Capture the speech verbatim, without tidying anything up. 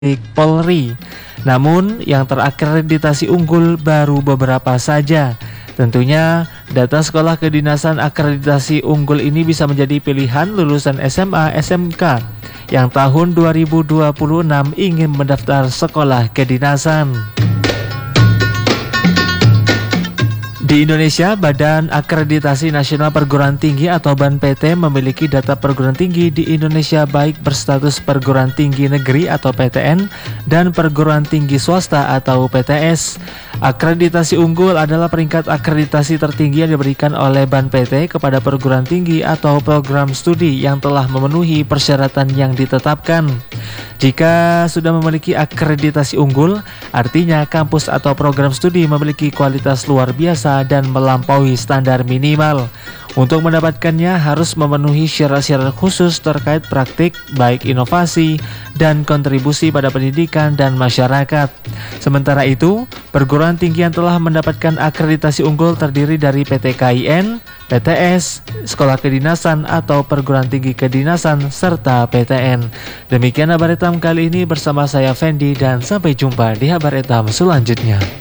Polri. Namun yang terakreditasi unggul baru beberapa saja. Tentunya data sekolah kedinasan akreditasi unggul ini bisa menjadi pilihan lulusan S M A S M K yang tahun dua ribu dua puluh enam ingin mendaftar sekolah kedinasan. Di Indonesia, Badan Akreditasi Nasional Perguruan Tinggi atau B A N P T memiliki data perguruan tinggi di Indonesia baik berstatus perguruan tinggi negeri atau P T N dan perguruan tinggi swasta atau P T S. Akreditasi unggul adalah peringkat akreditasi tertinggi yang diberikan oleh B A N P T kepada perguruan tinggi atau program studi yang telah memenuhi persyaratan yang ditetapkan. Jika sudah memiliki akreditasi unggul, artinya kampus atau program studi memiliki kualitas luar biasa dan melampaui standar minimal. Untuk mendapatkannya harus memenuhi syarat-syarat khusus terkait praktik, baik inovasi dan kontribusi pada pendidikan dan masyarakat. Sementara itu, perguruan tinggi yang telah mendapatkan akreditasi unggul terdiri dari P T K I N, P T S, sekolah kedinasan atau perguruan tinggi kedinasan, serta P T N. Demikian Habar Etam kali ini bersama saya Fendi dan sampai jumpa di Habar Etam selanjutnya.